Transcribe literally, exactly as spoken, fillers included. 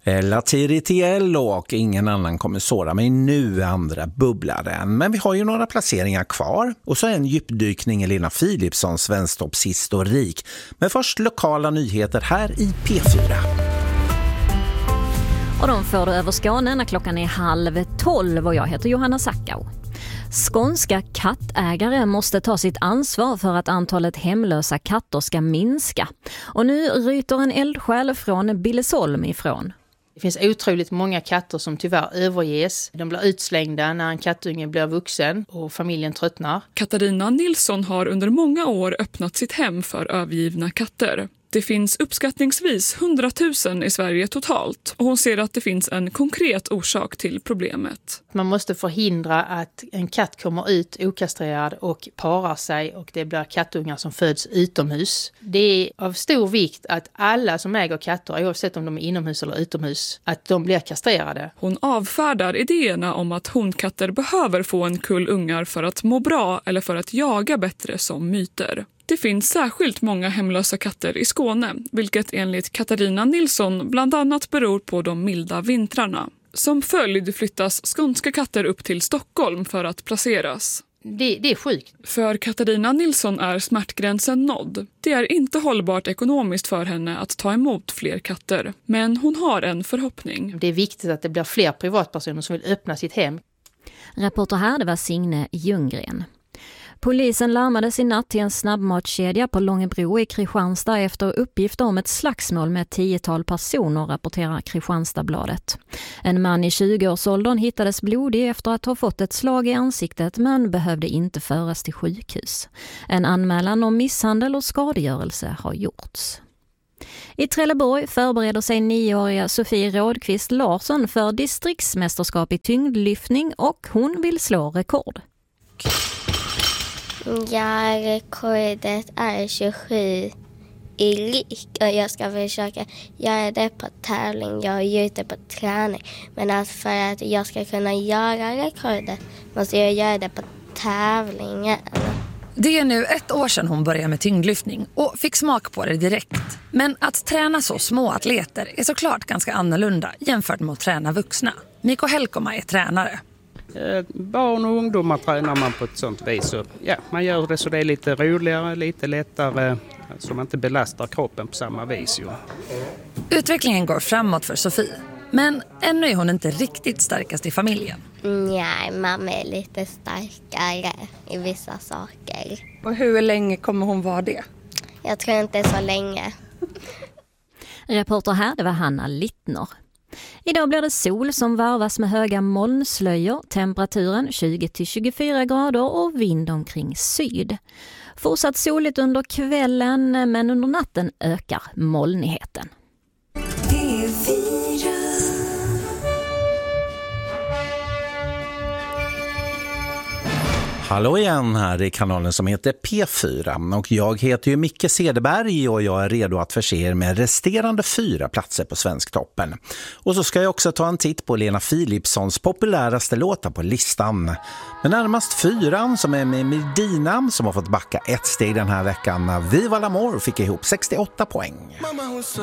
Latiritiello och ingen annan kommer såra mig nu, andra bubblaren. Men vi har ju några placeringar kvar. Och så en djupdykning i Lena Philipssons svensktoppshistorik. Men först lokala nyheter här i P fyra. Och de får du över Skåne när klockan är halv tolv och jag heter Johanna Sackau. Skånska kattägare måste ta sitt ansvar för att antalet hemlösa katter ska minska. Och nu ryter en eldsjäl från Billesholm ifrån. Det finns otroligt många katter som tyvärr överges. De blir utslängda när en kattunge blir vuxen och familjen tröttnar. Katarina Nilsson har under många år öppnat sitt hem för övergivna katter. Det finns uppskattningsvis hundratusen i Sverige totalt och hon ser att det finns en konkret orsak till problemet. Man måste förhindra att en katt kommer ut okastrerad och parar sig och det blir kattungar som föds utomhus. Det är av stor vikt att alla som äger katter, oavsett om de är inomhus eller utomhus, att de blir kastrerade. Hon avfärdar idéerna om att hundkatter behöver få en kull ungar för att må bra eller för att jaga bättre som myter. Det finns särskilt många hemlösa katter i Skåne, vilket enligt Katarina Nilsson bland annat beror på de milda vintrarna. Som följd flyttas skånska katter upp till Stockholm för att placeras. Det, det är sjukt. För Katarina Nilsson är smärtgränsen nådd. Det är inte hållbart ekonomiskt för henne att ta emot fler katter. Men hon har en förhoppning. Det är viktigt att det blir fler privatpersoner som vill öppna sitt hem. Reporter här, det var Signe Ljunggren. Polisen larmades i natt till en snabbmatskedja på Långebro i Kristianstad efter uppgifter om ett slagsmål med ett tiotal personer, rapporterar Kristianstadsbladet. En man i tjugoårsåldern hittades blodig efter att ha fått ett slag i ansiktet men behövde inte föras till sjukhus. En anmälan om misshandel och skadegörelse har gjorts. I Trelleborg förbereder sig nioåriga Sofie Rådqvist Larsson för distriktsmästerskap i tyngdlyftning och hon vill slå rekord. Ja, rekordet är tjugosju i lik och jag ska försöka göra det på tävling. Jag har gjort det på träning. Men att för att jag ska kunna göra rekordet måste jag göra det på tävlingen. Det är nu ett år sedan hon började med tyngdlyftning och fick smak på det direkt. Men att träna så små atleter är såklart ganska annorlunda jämfört med att träna vuxna. Mikko Helkoma är tränare. Eh, barn och ungdomar tränar man på ett sånt vis. Så, ja, man gör det så det är lite roligare, lite lättare, så man inte belastar kroppen på samma vis. Ju. Utvecklingen går framåt för Sofie. Men ännu är hon inte riktigt starkast i familjen. Nej, mamma är lite starkare i vissa saker. Och hur länge kommer hon vara det? Jag tror inte så länge. Reporter här, det var Hanna Littner. Idag blir det sol som varvas med höga molnslöjor, temperaturen tjugo till tjugofyra grader och vind omkring syd. Fortsatt soligt under kvällen, men under natten ökar molnigheten. Hallå igen här i kanalen som heter P fyra och jag heter ju Micke Cederberg och jag är redo att förse er med resterande fyra platser på Svensktoppen. Och så ska jag också ta en titt på Lena Philipssons populäraste låtar på listan. Men närmast fyran som är med Medina som har fått backa ett steg den här veckan när Viva l'Amour fick ihop sextioåtta poäng.